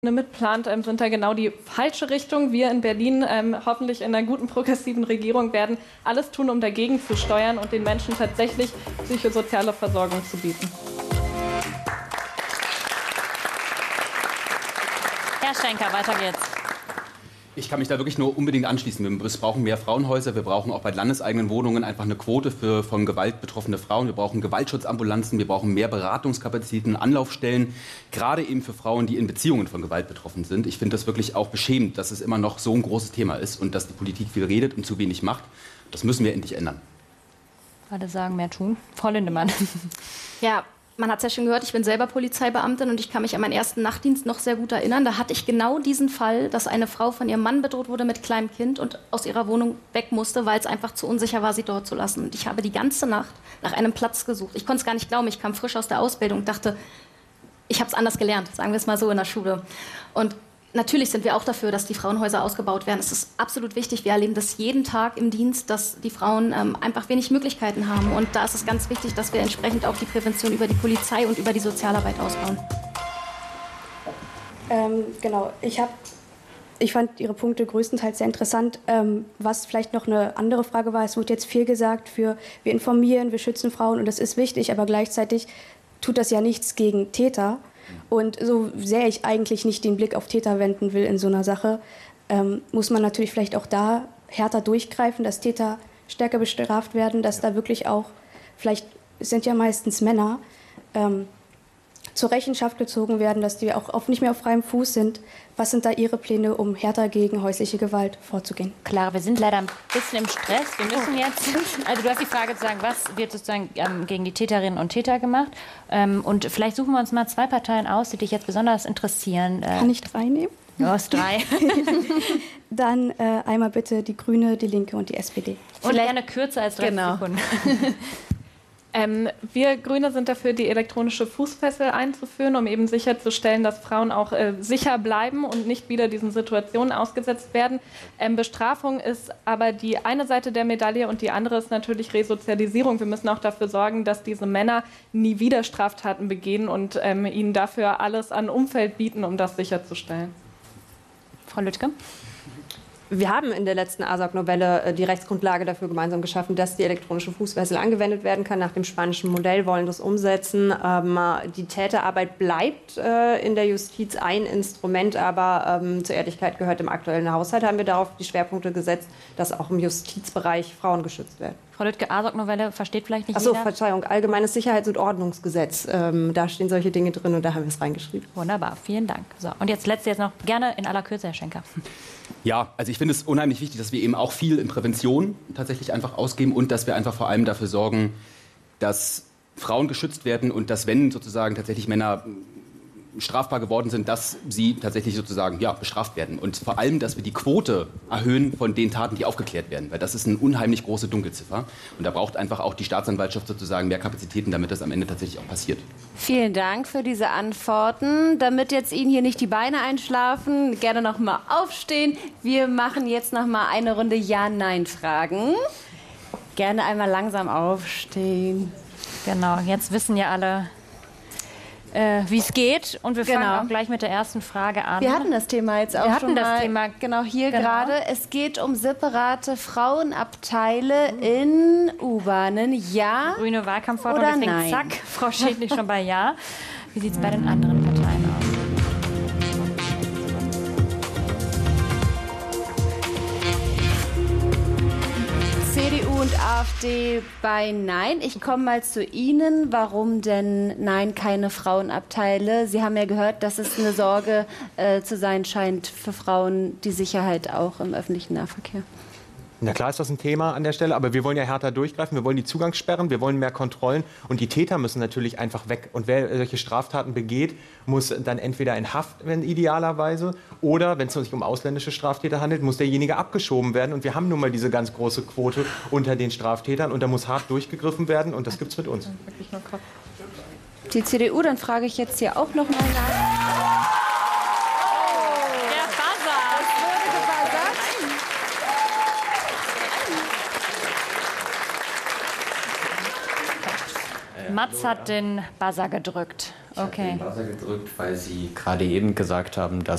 mitplant, sind da genau die falsche Richtung. Wir in Berlin, hoffentlich in einer guten progressiven Regierung, werden alles tun, um dagegen zu steuern und den Menschen tatsächlich psychosoziale Versorgung zu bieten. Herr Schenker, weiter geht's. Ich kann mich da wirklich nur unbedingt anschließen. Wir brauchen mehr Frauenhäuser. Wir brauchen auch bei landeseigenen Wohnungen einfach eine Quote für von Gewalt betroffene Frauen. Wir brauchen Gewaltschutzambulanzen. Wir brauchen mehr Beratungskapazitäten, Anlaufstellen, gerade eben für Frauen, die in Beziehungen von Gewalt betroffen sind. Ich finde das wirklich auch beschämend, dass es immer noch so ein großes Thema ist und dass die Politik viel redet und zu wenig macht. Das müssen wir endlich ändern. Alle sagen, mehr tun. Frau Lindemann. Ja, man hat es ja schon gehört, ich bin selber Polizeibeamtin und ich kann mich an meinen ersten Nachtdienst noch sehr gut erinnern. Da hatte ich genau diesen Fall, dass eine Frau von ihrem Mann bedroht wurde mit kleinem Kind und aus ihrer Wohnung weg musste, weil es einfach zu unsicher war, sie dort zu lassen. Und ich habe die ganze Nacht nach einem Platz gesucht. Ich konnte es gar nicht glauben, ich kam frisch aus der Ausbildung und dachte, ich habe es anders gelernt, sagen wir es mal so in der Schule. Und natürlich sind wir auch dafür, dass die Frauenhäuser ausgebaut werden. Es ist absolut wichtig. Wir erleben das jeden Tag im Dienst, dass die Frauen einfach wenig Möglichkeiten haben. Und da ist es ganz wichtig, dass wir entsprechend auch die Prävention über die Polizei und über die Sozialarbeit ausbauen. Genau. Ich fand Ihre Punkte größtenteils sehr interessant. Was vielleicht noch eine andere Frage war, es wurde jetzt viel gesagt, wir informieren, wir schützen Frauen und das ist wichtig, aber gleichzeitig tut das ja nichts gegen Täter. Und so sehr ich eigentlich nicht den Blick auf Täter wenden will in so einer Sache, muss man natürlich vielleicht auch da härter durchgreifen, dass Täter stärker bestraft werden, dass da wirklich auch, vielleicht es sind ja meistens Männer, zur Rechenschaft gezogen werden, dass die auch oft nicht mehr auf freiem Fuß sind. Was sind da Ihre Pläne, um härter gegen häusliche Gewalt vorzugehen? Klar, wir sind leider ein bisschen im Stress. Wir müssen jetzt, also du hast die Frage sozusagen, was wird sozusagen gegen die Täterinnen und Täter gemacht? Und vielleicht suchen wir uns mal 2 Parteien aus, die dich jetzt besonders interessieren. Kann ich 3 nehmen? Du hast 3. Dann einmal bitte die Grüne, die Linke und die SPD. Und gerne kürzer als 30 Sekunden. Wir Grüne sind dafür, die elektronische Fußfessel einzuführen, um eben sicherzustellen, dass Frauen auch sicher bleiben und nicht wieder diesen Situationen ausgesetzt werden. Bestrafung ist aber die eine Seite der Medaille und die andere ist natürlich Resozialisierung. Wir müssen auch dafür sorgen, dass diese Männer nie wieder Straftaten begehen und ihnen dafür alles an Umfeld bieten, um das sicherzustellen. Frau Lüttke? Wir haben in der letzten ASAG-Novelle die Rechtsgrundlage dafür gemeinsam geschaffen, dass die elektronische Fußfessel angewendet werden kann. Nach dem spanischen Modell wollen das umsetzen. Die Täterarbeit bleibt in der Justiz ein Instrument, aber zur Ehrlichkeit gehört im aktuellen Haushalt, haben wir darauf die Schwerpunkte gesetzt, dass auch im Justizbereich Frauen geschützt werden. Frau Lüttke, ASAG-Novelle versteht vielleicht nicht jeder. Ach so, Verzeihung, Allgemeines Sicherheits- und Ordnungsgesetz. Da stehen solche Dinge drin und da haben wir es reingeschrieben. Wunderbar, vielen Dank. So, und jetzt noch gerne in aller Kürze, Herr Schenker. Ja, also ich finde es unheimlich wichtig, dass wir eben auch viel in Prävention tatsächlich einfach ausgeben und dass wir einfach vor allem dafür sorgen, dass Frauen geschützt werden und dass, wenn sozusagen tatsächlich Männer strafbar geworden sind, dass sie tatsächlich sozusagen bestraft werden. Und vor allem, dass wir die Quote erhöhen von den Taten, die aufgeklärt werden. Weil das ist eine unheimlich große Dunkelziffer. Und da braucht einfach auch die Staatsanwaltschaft sozusagen mehr Kapazitäten, damit das am Ende tatsächlich auch passiert. Vielen Dank für diese Antworten. Damit jetzt Ihnen hier nicht die Beine einschlafen, gerne noch mal aufstehen. Wir machen jetzt noch mal eine Runde Ja-Nein-Fragen. Gerne einmal langsam aufstehen. Genau, jetzt wissen ja alle, wie es geht. Und wir fangen auch gleich mit der ersten Frage an. Wir hatten das Thema jetzt auch schon mal. Genau, hier gerade. Es geht um separate Frauenabteile in U-Bahnen. Ja Grüne Wahlkampfforderung, oder deswegen nein? zack, Frau Schädlich schon bei Ja. Wie sieht es bei den anderen Parteien aus? CDU und AfD bei Nein. Ich komme mal zu Ihnen. Warum denn Nein, keine Frauenabteile? Sie haben ja gehört, dass es eine Sorge zu sein scheint für Frauen, die Sicherheit auch im öffentlichen Nahverkehr. Na klar ist das ein Thema an der Stelle, aber wir wollen ja härter durchgreifen, wir wollen die Zugangssperren, wir wollen mehr Kontrollen und die Täter müssen natürlich einfach weg. Und wer solche Straftaten begeht, muss dann entweder in Haft, wenn idealerweise, oder wenn es sich um ausländische Straftäter handelt, muss derjenige abgeschoben werden. Und wir haben nun mal diese ganz große Quote unter den Straftätern und da muss hart durchgegriffen werden und das gibt's mit uns. Die CDU, dann frage ich jetzt hier auch noch mal nach. Mats hat den Buzzer gedrückt. Ich habe den Buzzer gedrückt, weil Sie gerade eben gesagt haben, dass